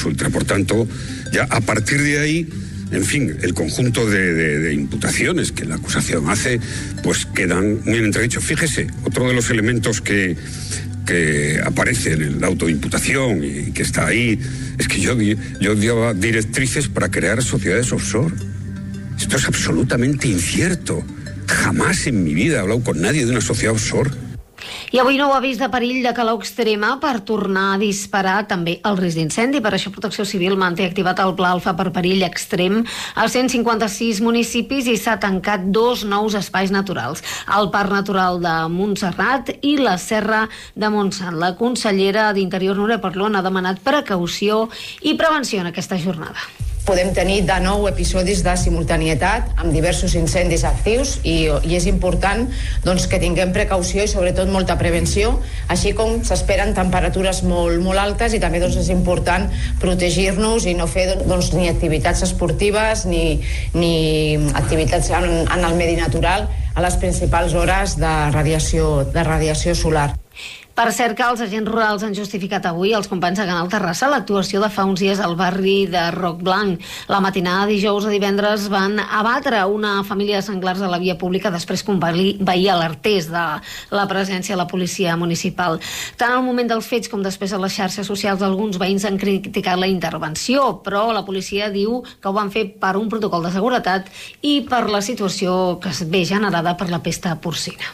ultra. Por tanto, ya a partir de ahí, en fin, el conjunto de imputaciones que la acusación hace, pues quedan muy en entredicho. Fíjese, otro de los elementos que aparece en el auto de imputación y que está ahí, es que yo daba directrices para crear sociedades offshore. Esto es absolutamente incierto. Jamás en mi vida he hablado con nadie de una sociedad offshore. I avui nou avís de perill de calor extrema per tornar a disparar també el risc d'incendi. Per això Protecció Civil manté activat el Pla Alfa per perill extrem als 156 municipis i s'ha tancat 2 nous espais naturals, el Parc Natural de Montserrat i la Serra de Montsant. La consellera d'Interior, Núria Parlon, ha demanat precaució i prevenció en aquesta jornada. Podem tenir de nou episodis de simultanietat amb diversos incendis actius i és important doncs, que tinguem precaució i sobretot molta prevenció, així com s'esperen temperatures molt altes i també doncs, és important protegir-nos i no fer doncs, ni activitats esportives ni activitats en el medi natural a les principals hores de radiació solar. Per cert, que els agents rurals han justificat avui els companys de Canal Terrassa l'actuació de fa uns dies al barri de Roc Blanc. La matinada de dijous a divendres van abatre una família de senglars a la via pública després que un veí alertés de la presència de la policia municipal. Tant al moment dels fets com després a les xarxes socials alguns veïns han criticat la intervenció, però la policia diu que ho van fer per un protocol de seguretat i per la situació que es ve generada per la pesta porcina.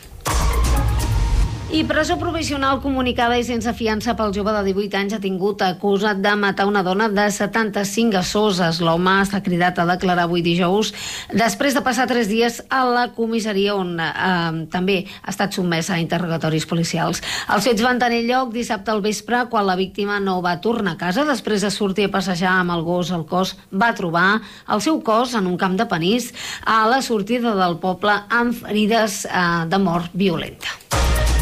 I presó provisional comunicada i sense fiança pel jove de 18 anys detingut acusat de matar una dona de 75 a Soses. L'home s'ha cridat a declarar avui dijous després de passar 3 dies a la comissaria on també ha estat sotmès a interrogatoris policials. Els fets van tenir lloc dissabte al vespre quan la víctima no va tornar a casa. Després de sortir a passejar amb el gos al cos, va trobar el seu cos en un camp de panís a la sortida del poble amb ferides de mort violenta.